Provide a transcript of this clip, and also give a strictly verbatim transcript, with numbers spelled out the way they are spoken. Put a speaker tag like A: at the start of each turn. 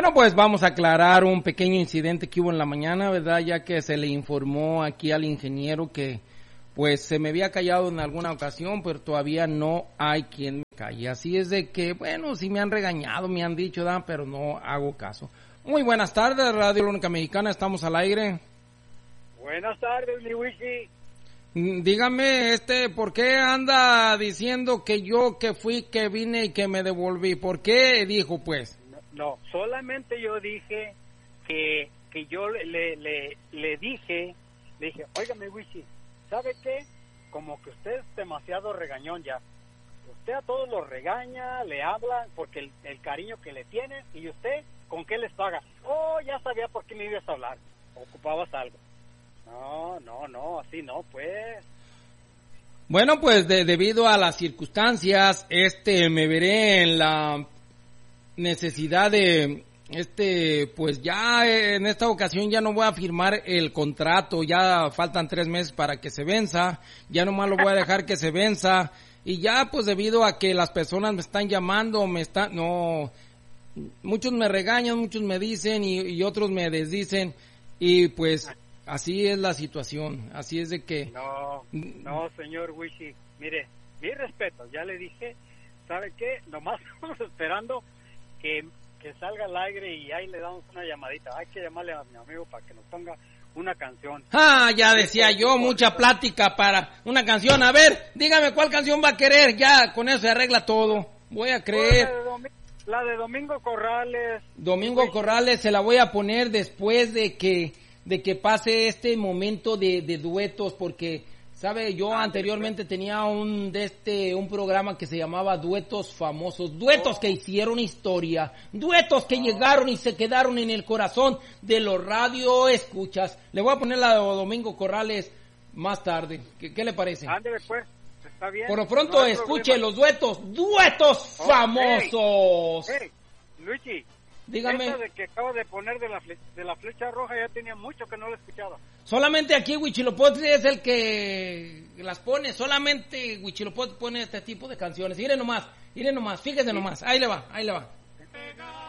A: Bueno, pues vamos a aclarar un pequeño incidente que hubo en la mañana, ¿verdad? Ya que se le informó aquí al ingeniero que pues se me había callado en alguna ocasión, pero todavía no hay quien me calle. Así es de que, bueno, sí me han regañado, me han dicho, ¿verdad? Pero no hago caso. Muy buenas tardes, Radio La Única Mexicana, estamos al aire.
B: Buenas tardes, Liwichi.
A: Dígame, este, ¿por qué anda diciendo que yo que fui, que vine y que me devolví? ¿Por qué dijo, pues?
B: No, no solamente yo dije que que yo le le le dije, le dije, óigame, Wichi, ¿sabe qué? Como que usted es demasiado regañón ya. Usted a todos los regaña, le habla, porque el, el cariño que le tiene, y usted, ¿con qué les paga? Oh, ya sabía por qué me ibas a hablar. Ocupabas algo. No, no, no, así no, pues.
A: Bueno, pues de, debido a las circunstancias, este, me veré en la necesidad de, este, pues ya en esta ocasión ya no voy a firmar el contrato, ya faltan tres meses para que se venza, ya nomás lo voy a dejar que se venza, y ya pues debido a que las personas me están llamando, me están, no, muchos me regañan, muchos me dicen y, y otros me desdicen, y pues así es la situación, así es de que...
B: No, no, señor Wichi, mire, mi respeto, ya le dije, ¿sabe qué? Nomás estamos esperando que, que salga al aire y ahí le damos una llamadita. Hay que llamarle a mi amigo para que nos ponga una canción.
A: Ah, ya decía yo, mucha plática para una canción. A ver, dígame cuál canción va a querer, ya con eso se arregla todo. Voy a creer...
B: La de, Domi- la de Domingo Corrales.
A: Domingo Corrales se la voy a poner después de que... de que pase este momento de, de duetos, porque, sabe, yo ah, anteriormente después. tenía un de este un programa que se llamaba Duetos Famosos, duetos oh. que hicieron historia, duetos que oh. llegaron y se quedaron en el corazón de los radio escuchas. Le voy a poner la de Domingo Corrales más tarde. ¿Qué, qué le parece?
B: Ándale, pues, está bien.
A: Por lo pronto no escuche problema. Los duetos, duetos oh, famosos.
B: Hey, hey, Luigi.
A: Dígame.
B: Esa de que acaba de poner de la, fle- de la flecha roja ya tenía mucho que no la escuchaba.
A: Solamente aquí Huichilopochtli es el que las pone, solamente Huichilopochtli pone este tipo de canciones. Mire nomás, mire nomás, fíjese nomás, ahí le va, ahí le va.